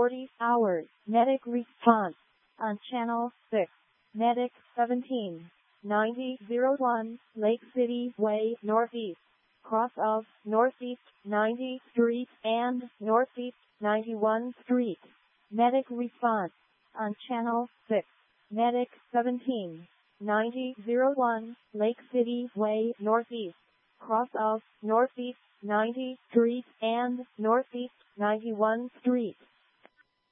40 hours. Medic response on channel 6. Medic 179001, Lake City Way Northeast, cross of Northeast 90th Street and Northeast 91 Street. Medic response on channel 6. Medic 179001, Lake City Way Northeast, cross of Northeast 90th Street and Northeast 91 Street.